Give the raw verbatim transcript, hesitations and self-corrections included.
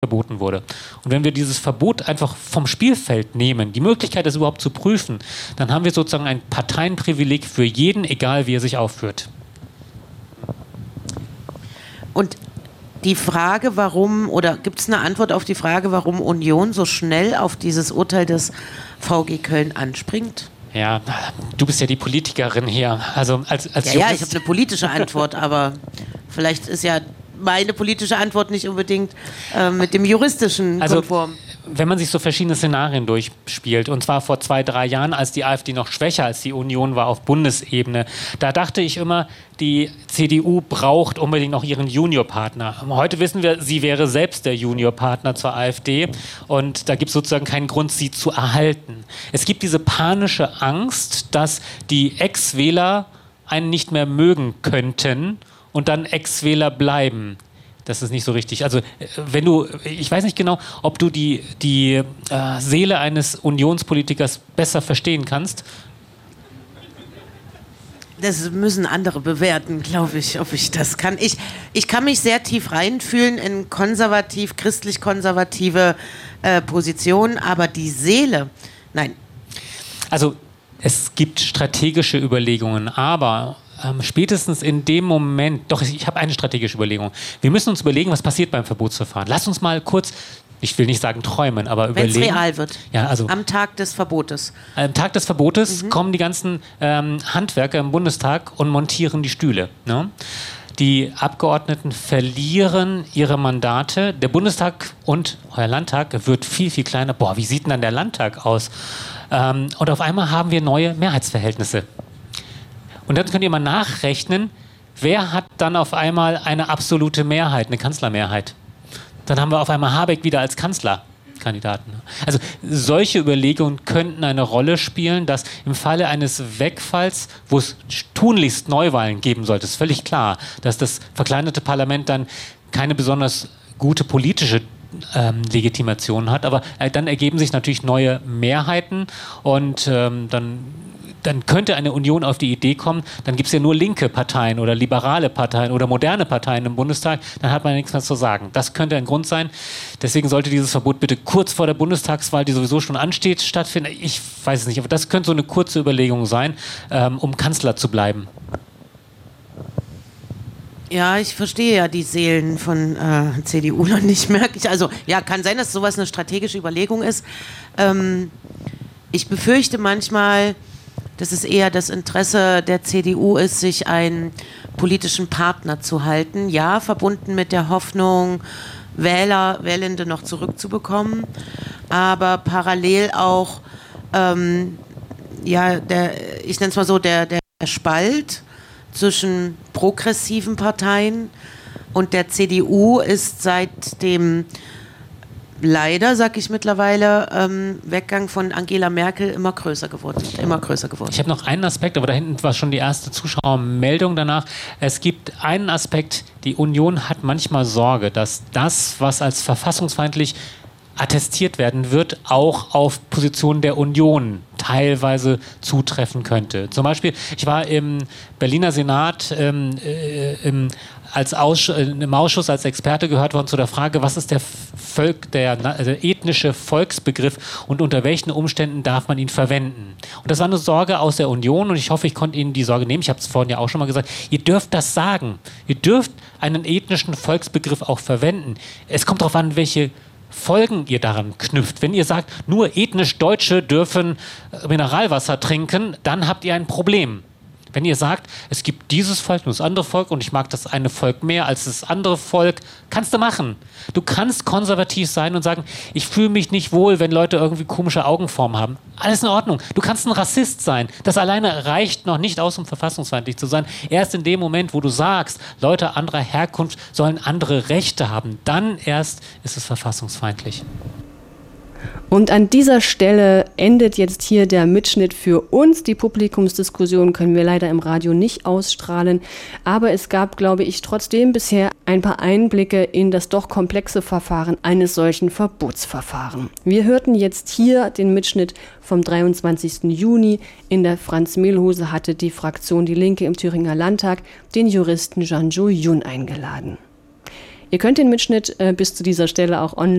verboten wurde. Und wenn wir dieses Verbot einfach vom Spielfeld nehmen, die Möglichkeit, das überhaupt zu prüfen, dann haben wir sozusagen ein Parteienprivileg für jeden, egal wie er sich aufführt. Und die Frage, warum, oder gibt es eine Antwort auf die Frage, warum Union so schnell auf dieses Urteil des V G Köln anspringt? Ja, du bist ja die Politikerin hier. Also als, als ja, ja, ich habe eine politische Antwort, aber vielleicht ist ja meine politische Antwort nicht unbedingt äh, mit dem juristischen also, konform. Wenn man sich so verschiedene Szenarien durchspielt, und zwar vor zwei, drei Jahren, als die AfD noch schwächer als die Union war auf Bundesebene, da dachte ich immer, die C D U braucht unbedingt noch ihren Juniorpartner. Heute wissen wir, sie wäre selbst der Juniorpartner zur AfD und da gibt es sozusagen keinen Grund, sie zu erhalten. Es gibt diese panische Angst, dass die Ex-Wähler einen nicht mehr mögen könnten und dann Ex-Wähler bleiben. Das ist nicht so richtig. Also wenn du, ich weiß nicht genau, ob du die, die äh, Seele eines Unionspolitikers besser verstehen kannst. Das müssen andere bewerten, glaube ich, ob ich das kann. Ich, ich kann mich sehr tief reinfühlen in konservativ, christlich-konservative äh, Positionen, aber die Seele, nein. Also es gibt strategische Überlegungen, aber Ähm, spätestens in dem Moment, doch, ich habe eine strategische Überlegung. Wir müssen uns überlegen, was passiert beim Verbotsverfahren. Lass uns mal kurz, ich will nicht sagen träumen, aber Wenn's überlegen. Wenn es real wird. Ja, also, am Tag des Verbotes. Am Tag des Verbotes mhm. kommen die ganzen ähm, Handwerker im Bundestag und montieren die Stühle. Ne? Die Abgeordneten verlieren ihre Mandate. Der Bundestag und euer Landtag wird viel, viel kleiner. Boah, wie sieht denn dann der Landtag aus? Ähm, und auf einmal haben wir neue Mehrheitsverhältnisse. Und dann könnt ihr mal nachrechnen, wer hat dann auf einmal eine absolute Mehrheit, eine Kanzlermehrheit. Dann haben wir auf einmal Habeck wieder als Kanzlerkandidaten. Also solche Überlegungen könnten eine Rolle spielen, dass im Falle eines Wegfalls, wo es tunlichst Neuwahlen geben sollte, ist völlig klar, dass das verkleinerte Parlament dann keine besonders gute politische ähm, Legitimation hat, aber äh, dann ergeben sich natürlich neue Mehrheiten und ähm, dann dann könnte eine Union auf die Idee kommen, dann gibt es ja nur linke Parteien oder liberale Parteien oder moderne Parteien im Bundestag, dann hat man nichts mehr zu sagen. Das könnte ein Grund sein. Deswegen sollte dieses Verbot bitte kurz vor der Bundestagswahl, die sowieso schon ansteht, stattfinden. Ich weiß es nicht, aber das könnte so eine kurze Überlegung sein, ähm, um Kanzler zu bleiben. Ja, ich verstehe ja die Seelen von äh, C D U noch nicht, merke ich. Also ja, kann sein, dass sowas eine strategische Überlegung ist. Ähm, ich befürchte manchmal, dass es eher das Interesse der C D U ist, sich einen politischen Partner zu halten. Ja, verbunden mit der Hoffnung, Wähler, Wählende noch zurückzubekommen, aber parallel auch, ähm, ja, der, ich nenne es mal so, der, der Spalt zwischen progressiven Parteien und der C D U ist seit dem leider, sag ich mittlerweile, ähm, Weggang von Angela Merkel immer größer geworden. Immer größer geworden. Ich habe noch einen Aspekt, aber da hinten war schon die erste Zuschauermeldung danach. Es gibt einen Aspekt, die Union hat manchmal Sorge, dass das, was als verfassungsfeindlich attestiert werden wird, auch auf Positionen der Union teilweise zutreffen könnte. Zum Beispiel, ich war im Berliner Senat ähm, äh, im, als Ausschuss, äh, im Ausschuss als Experte gehört worden zu der Frage, was ist der, Volk, der, der ethnische Volksbegriff und unter welchen Umständen darf man ihn verwenden. Und das war eine Sorge aus der Union und ich hoffe, ich konnte Ihnen die Sorge nehmen. Ich habe es vorhin ja auch schon mal gesagt. Ihr dürft das sagen. Ihr dürft einen ethnischen Volksbegriff auch verwenden. Es kommt darauf an, welche Folgen ihr daran knüpft. Wenn ihr sagt, nur ethnisch Deutsche dürfen Mineralwasser trinken, dann habt ihr ein Problem. Wenn ihr sagt, es gibt dieses Volk und das andere Volk und ich mag das eine Volk mehr als das andere Volk, kannst du machen. Du kannst konservativ sein und sagen, ich fühle mich nicht wohl, wenn Leute irgendwie komische Augenformen haben. Alles in Ordnung. Du kannst ein Rassist sein. Das alleine reicht noch nicht aus, um verfassungsfeindlich zu sein. Erst in dem Moment, wo du sagst, Leute anderer Herkunft sollen andere Rechte haben, dann erst ist es verfassungsfeindlich. Und an dieser Stelle endet jetzt hier der Mitschnitt für uns. Die Publikumsdiskussion können wir leider im Radio nicht ausstrahlen. Aber es gab, glaube ich, trotzdem bisher ein paar Einblicke in das doch komplexe Verfahren eines solchen Verbotsverfahrens. Wir hörten jetzt hier den Mitschnitt vom dreiundzwanzigsten Juni. In der Franz-Mehlhose hatte die Fraktion Die Linke im Thüringer Landtag den Juristen Janjo Jun eingeladen. Ihr könnt den Mitschnitt äh, bis zu dieser Stelle auch online